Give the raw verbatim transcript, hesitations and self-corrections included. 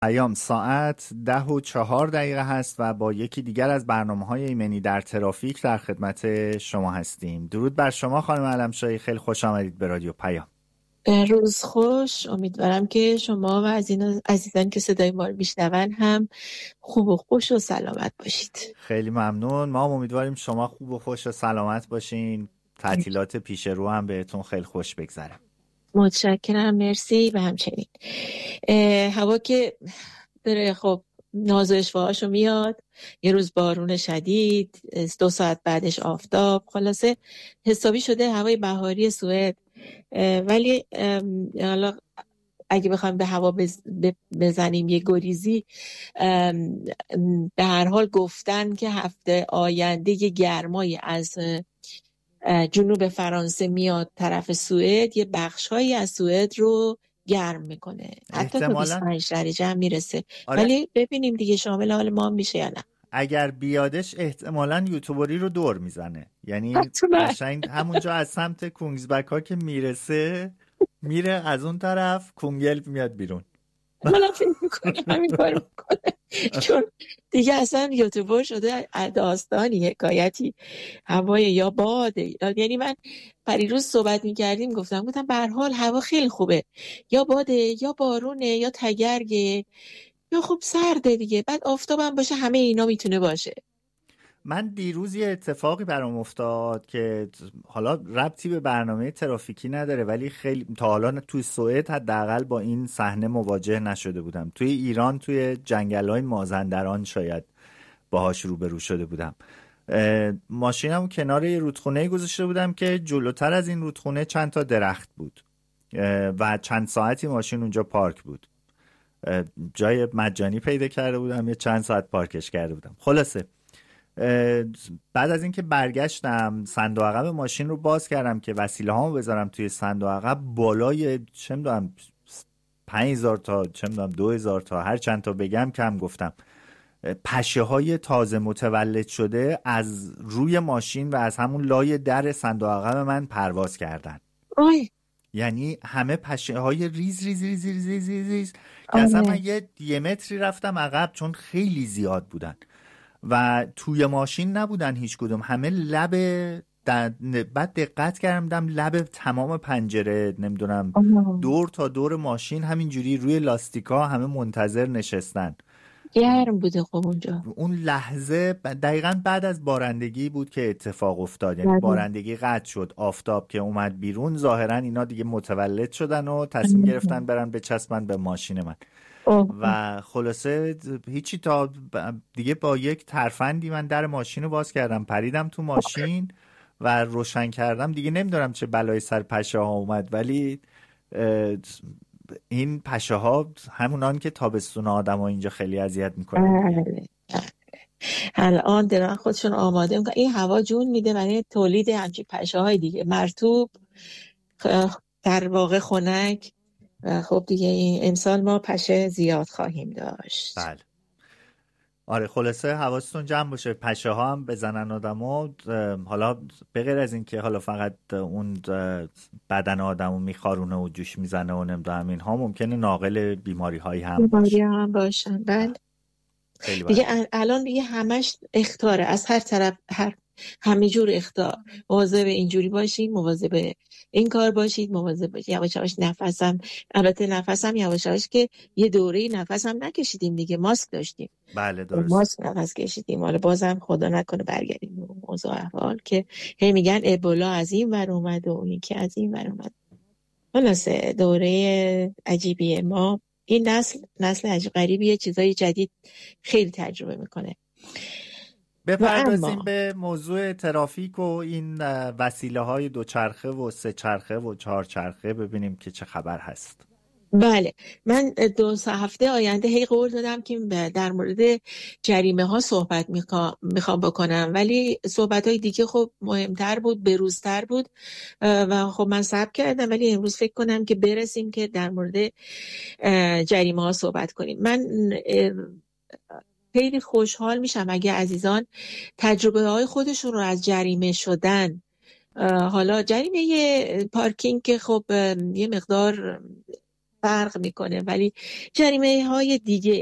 ایام ساعت ده و چهار دقیقه هست و با یکی دیگر از برنامه‌های ایمنی در ترافیک در خدمت شما هستیم. درود بر شما خانم علمشاهی، خیلی خوش آمدید به رادیو پیام. روز خوش. امیدوارم که شما و از این عزیزان که صدای ما رو میشنون هم خوب و خوش و سلامت باشید. خیلی ممنون. ما هم امیدواریم شما خوب و خوش و سلامت باشین. تعطیلات پیش رو هم بهتون خیلی خوش بگذره. متشکرم، مرسی. و همچنین هوا که داره خب ناز و اشوهاشو میاد، یه روز بارون شدید، دو ساعت بعدش آفتاب، خلاصه حسابی شده هوای بهاری سوئد. ولی حالا اگه بخوایم به هوا بزنیم یه گریزی، به هر حال گفتن که هفته آینده یه گرمایی از جنوب فرانسه میاد طرف سوئد، یه بخشهایی از سوئد رو گرم میکنه، حتی تا بیست و پنج درجه هم میرسه. آره. ولی ببینیم دیگه شامل حال ما میشه یا نه. اگر بیادش احتمالاً یوتیوبری رو دور میزنه، یعنی قشنگ همونجا از سمت کونگزبک ها که میرسه میره از اون طرف کنگل میاد بیرون. من فکر میکنم همین کار میکنه، چون دیگه اصلا یوتیوبر شده داستانی حکایتی، هوای یا باده. یعنی من پریروز صحبت میکردیم، گفتم گفتم به هر حال هوا خیلی خوبه، یا باده یا بارونه یا تگرگه یا خوب سرده دیگه، بعد آفتابم باشه، همه اینا میتونه باشه. من دیروز یه اتفاقی برام افتاد که حالا ربطی به برنامه ترافیکی نداره، ولی خیلی تا حالا توی سوئد حداقل با این صحنه مواجه نشده بودم. توی ایران توی جنگل‌های مازندران شاید باهاش روبرو شده بودم. ماشینم کنار یه رودخونه گذاشته بودم که جلوتر از این رودخونه چند تا درخت بود و چند ساعتی ماشین اونجا پارک بود. جای مجانی پیدا کرده بودم، یه چند ساعت پارکش کرده بودم. خلاصه بعد از اینکه برگشتم، صندوق عقب ماشین رو باز کردم که وسیله هامو بذارم توی صندوق عقب، بالای چه میدونم پنج هزار تا چه میدونم دو هزار تا هر چند تا بگم کم گفتم، پشه های تازه متولد شده از روی ماشین و از همون لای در صندوق عقب من پرواز کردن. آی. یعنی همه پشه های ریز ریز ریز ریز ریز ریز, ریز که اصلا من یه, یه متری رفتم عقب چون خیلی زیاد بودن و توی ماشین نبودن هیچ کدوم، همه لب بعد دقت کردم لب تمام پنجره، نمیدونم دور تا دور ماشین همینجوری روی لاستیکا همه منتظر نشستن. گرم بوده خب اونجا. اون لحظه دقیقاً بعد از بارندگی بود که اتفاق افتاد، یعنی بارندگی قطع شد، آفتاب که اومد بیرون، ظاهراً اینا دیگه متولد شدن و تصمیم گرفتن برن بچسبن به ماشین من. و خلاصه هیچی، تا دیگه با یک ترفندی من در ماشین رو باز کردم، پریدم تو ماشین و روشن کردم. دیگه نمیدونم چه بلای سر پشه ها اومد، ولی این پشه ها همونان که تابستون آدم ها اینجا خیلی اذیت میکنن. الان دارن خودشون آماده میکنن، این هوا جون میده برای تولید همچین پشه های دیگه، مرطوب، در واقع خنک. خب دیگه این امسال ما پشه زیاد خواهیم داشت. بله. آره خلاصه حواستون جمع باشه، پشه ها هم بزنن آدمو. حالا بغیر از این که حالا فقط اون بدن آدمو میخارونه و جوش میزنه و نمیدونم اینها، ممکنه ناقل بیماری هایی هم بیماری هم باشن. بله دیگه الان دیگه همش اخطاره از هر طرف، هر همه جور اخطار. مواظب اینجوری باشید، مواظب این کار باشید، مواظب باشید. یواش یواش نفسم، البته نفسم یواش یواش که یه دوره نفسم نکشیدیم دیگه، ماسک داشتیم. بله درست. ماسک نفس کشیدیم. حالا بازم خدا نکنه برگردیم به موضوع احوال که هی میگن ابولا از این ور اومد و این که از این ور اومد. خلاصه دوره عجیبیه. ما این نسل نسل عجیب غریبیه، چیزای جدید خیلی تجربه میکنه. بپردازیم به موضوع ترافیک و این وسیله های دوچرخه و سه چرخه و چهار چرخه، ببینیم که چه خبر هست. بله، من دو سه هفته آینده هی قول دادم که در مورد جریمه ها صحبت میخوام بکنم، ولی صحبت های دیگه خب مهمتر بود، بروزتر بود و خب من صبر کردم، ولی امروز فکر کنم که برسیم که در مورد جریمه ها صحبت کنیم. من خیلی خوشحال میشم اگه عزیزان تجربه های خودشون رو از جریمه شدن، حالا جریمه پارکینگ که خب یه مقدار فرق میکنه. ولی جریمه های دیگه